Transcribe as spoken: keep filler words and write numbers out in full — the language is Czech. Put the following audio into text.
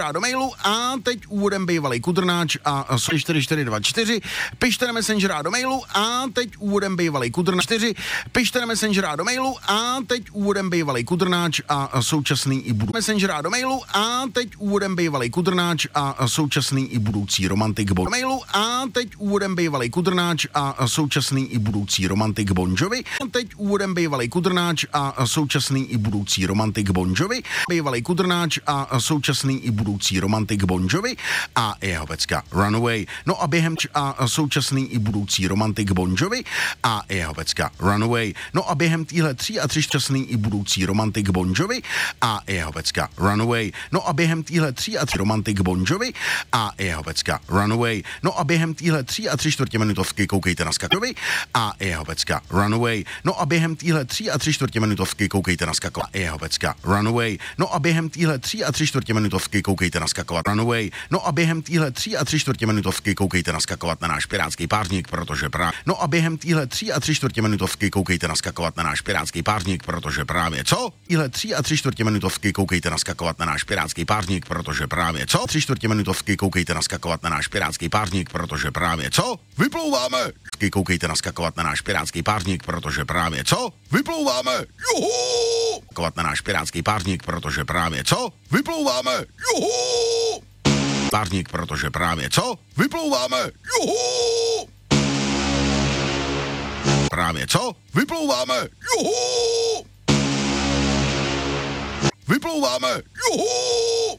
Messengera do mailu a teď úvodem bývalej kudrnáč a čtyři čtyři dva čtyři. Pište na Messengera do mailu a teď úvodem bývalej kudrnáč čtyři. Pište na Messengera do mailu a teď úvodem bývalej kudrnáč a současný i budoucí Messengera do mailu a teď úvodem bývalej kudrnáč a současný i budoucí romantik Bon mailu a teď úvodem bývalej kudrnáč a současný i budoucí romantik Bon Jovi. Teď úvodem bývalej kudrnáč a současný i budoucí romantik Bon Jovi. Bývalej kudrnáč a současný i budoucí romantik Bon Jovi a jeho pecka Runaway. No a během č- a současný i budoucí romantik Bon Jovi a jeho pecka Runaway. No a během týhle tří a tři časný i budoucí romantik Bon Jovi a jeho pecka Runaway. No a během týhle tří a tři romantik Bon Jovi a jeho pecka Runaway. No a během týhle tří a tři čtvrtě minutovky koukejte na Skakovi a jeho pecka Runaway. No a během týhle tří a tři čtvrtě minutovky koukejte na Skakova a jeho pecka Runaway. No a během týhle tří a tři čtvrtě minutovky koukejte na Skakovat Runaway. No a během týhle tří a tři čtvrtě minutovky koukejte naskakovat na náš pirátský párník, protože právě. No a během týhle tří a tři čtvrtě minutovky koukejte naskakovat na náš pirátský párník, protože právě co? Týhle tří a tři čtvrtě minutovky koukejte naskakovat na náš pirátský párník, protože právě co? Tři čtvrtě minutovky koukejte naskakovat na náš pirátský párník, protože právě co? Vyplouváme! Koukejte naskakovat na náš pirátský párník, protože právě co? Vyplouváme! Juhu! Kovat na náš pirátský párník, protože právě co? Vyplouváme! Juhu! Párník, protože právě co? Vyplouváme! Juhu! Právě co? Vyplouváme! Juhu! Vyplouváme! Juhu!